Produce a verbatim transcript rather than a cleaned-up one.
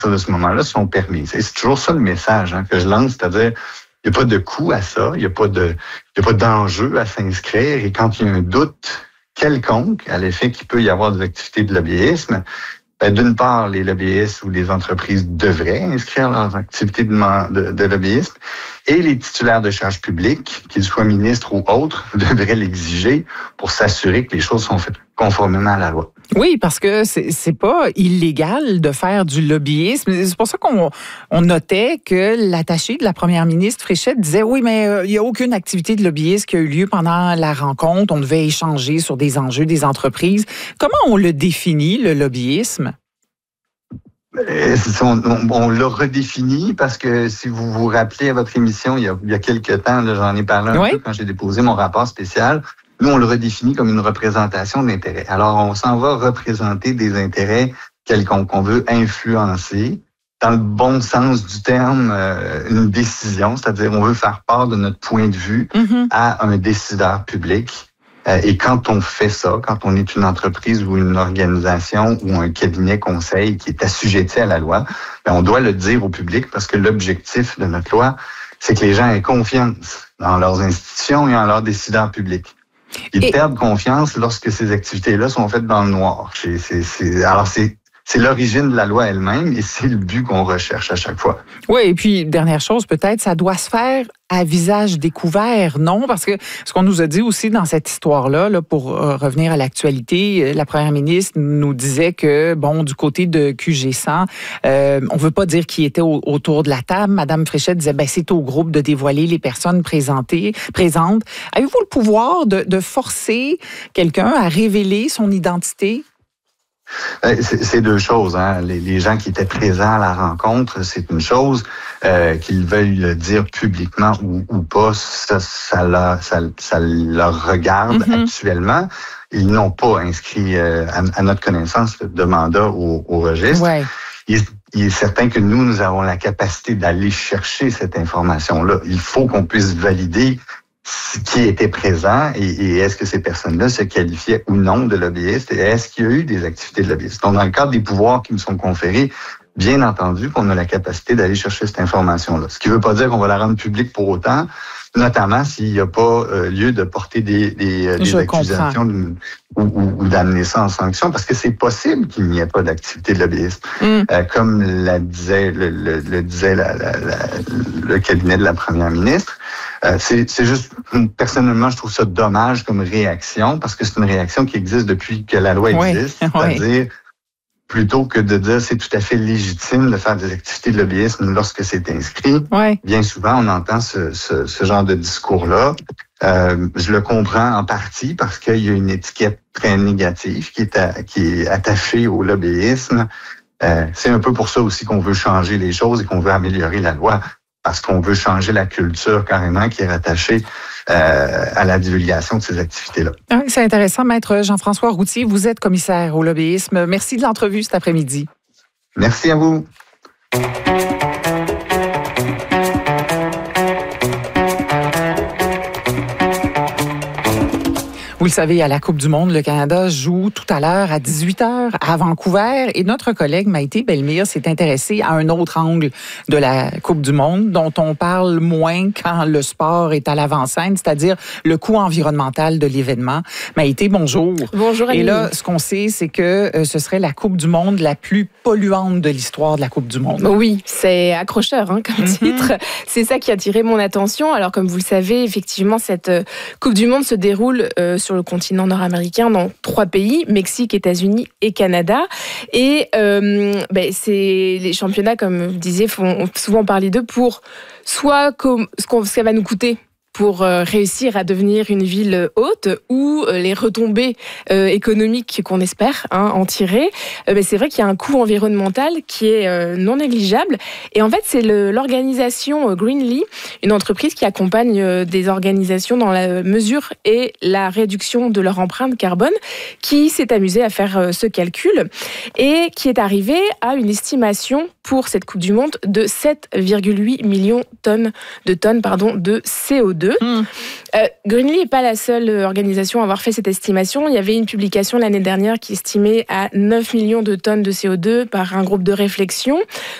de ce moment-là sont permises. Et c'est toujours ça le message hein, que je lance, c'est-à-dire il n'y a pas de coût à ça, il n'y a pas de, il y a pas d'enjeu à s'inscrire. Et quand il y a un doute quelconque à l'effet qu'il peut y avoir des activités de lobbyisme, ben, d'une part, les lobbyistes ou les entreprises devraient inscrire leurs activités de, de, de lobbyisme et les titulaires de charges publiques, qu'ils soient ministres ou autres, devraient l'exiger pour s'assurer que les choses sont faites conformément à la loi. Oui, parce que c'est, c'est pas illégal de faire du lobbyisme. C'est pour ça qu'on on notait que l'attaché de la première ministre, Fréchette, disait oui, mais il n'y a aucune activité de lobbyisme qui a eu lieu pendant la rencontre. On devait échanger sur des enjeux des entreprises. Comment on le définit, le lobbyisme? On, on, on l'a redéfini parce que si vous vous rappelez à votre émission, il y a, il y a quelques temps, là, j'en ai parlé un oui. peu quand j'ai déposé mon rapport spécial. Nous, on le redéfinit comme une représentation d'intérêts. Alors, on s'en va représenter des intérêts quelconques. On veut influencer, dans le bon sens du terme, euh, une décision, c'est-à-dire on veut faire part de notre point de vue mm-hmm. à un décideur public. Euh, et quand on fait ça, quand on est une entreprise ou une organisation ou un cabinet conseil qui est assujetti à la loi, ben on doit le dire au public parce que l'objectif de notre loi, c'est que les gens aient confiance dans leurs institutions et en leurs décideurs publics. Ils et... perdent confiance lorsque ces activités-là sont faites dans le noir. C'est, c'est, c'est, alors, c'est, c'est l'origine de la loi elle-même et c'est le but qu'on recherche à chaque fois. Oui, et puis, dernière chose, peut-être, ça doit se faire à visage découvert, non? Parce que ce qu'on nous a dit aussi dans cette histoire-là, là, pour euh, revenir à l'actualité, la première ministre nous disait que, bon, du côté de Q G cent, euh, on veut pas dire qui était au, autour de la table. Madame Fréchette disait, ben c'est au groupe de dévoiler les personnes présentées, présentes. Avez-vous le pouvoir de, de forcer quelqu'un à révéler son identité? C'est, c'est deux choses. Hein. Les, les gens qui étaient présents à la rencontre, c'est une chose. Euh, qu'ils veuillent le dire publiquement ou, ou pas, ça, ça, leur, ça, ça leur regarde mm-hmm. actuellement. Ils n'ont pas inscrit, euh, à, à notre connaissance, de mandat au, au registre. Ouais. Il, il est certain que nous, nous avons la capacité d'aller chercher cette information-là. Il faut qu'on puisse valider qui était présent et, et est-ce que ces personnes-là se qualifiaient ou non de lobbyistes et est-ce qu'il y a eu des activités de lobbyistes. Donc, dans le cadre des pouvoirs qui nous sont conférés, bien entendu qu'on a la capacité d'aller chercher cette information-là. Ce qui ne veut pas dire qu'on va la rendre publique pour autant, notamment s'il n'y a pas euh, lieu de porter des, des, des accusations de, ou, ou, ou d'amener ça en sanction, parce que c'est possible qu'il n'y ait pas d'activité de lobbyisme. Mm. Euh, comme la disait, le, le, le disait la, la, la, le cabinet de la première ministre, euh, c'est, c'est juste, personnellement, je trouve ça dommage comme réaction, parce que c'est une réaction qui existe depuis que la loi existe, oui. c'est-à-dire... Oui. Plutôt que de dire c'est tout à fait légitime de faire des activités de lobbyisme lorsque c'est inscrit. Ouais. Bien souvent, on entend ce, ce, ce genre de discours-là. Euh, je le comprends en partie parce qu'il y a une étiquette très négative qui est, à, qui est attachée au lobbyisme. Euh, c'est un peu pour ça aussi qu'on veut changer les choses et qu'on veut améliorer la loi. Parce qu'on veut changer la culture carrément qui est rattachée euh, à la divulgation de ces activités-là. Oui, c'est intéressant. Maître Jean-François Routier, vous êtes commissaire au lobbyisme. Merci de l'entrevue cet après-midi. Merci à vous. Vous le savez, à la Coupe du monde, le Canada joue tout à l'heure à dix-huit heures à Vancouver et notre collègue Maïté Bellemire s'est intéressée à un autre angle de la Coupe du monde dont on parle moins quand le sport est à l'avant-scène, c'est-à-dire le coût environnemental de l'événement. Maïté, bonjour. Bonjour, Annie. Et là, ce qu'on sait, c'est que ce serait la Coupe du monde la plus polluante de l'histoire de la Coupe du monde. Oui, c'est accrocheur hein, comme mm-hmm. titre. C'est ça qui a attiré mon attention. Alors, comme vous le savez, effectivement, cette Coupe du monde se déroule euh, sur le continent nord-américain dans trois pays, Mexique, États-Unis et Canada. Et euh, ben, c'est, les championnats, comme vous disiez, font souvent parler d'eux pour soit comme, ce, qu'on, ce que ça va nous coûter pour euh, réussir à devenir une ville haute ou euh, les retombées euh, économiques qu'on espère hein, en tirer. Euh, mais c'est vrai qu'il y a un coût environnemental qui est euh, non négligeable. Et en fait, c'est le, l'organisation Greenly, une entreprise qui accompagne euh, des organisations dans la mesure et la réduction de leur empreinte carbone, qui s'est amusée à faire euh, ce calcul et qui est arrivée à une estimation pour cette Coupe du Monde de sept virgule huit millions de tonnes, de tonnes pardon, de C O deux. deux. Mmh. Euh, Greenly n'est pas la seule organisation à avoir fait cette estimation. Il y avait une publication l'année dernière qui estimait à neuf millions de tonnes de C O deux par un groupe de réflexion.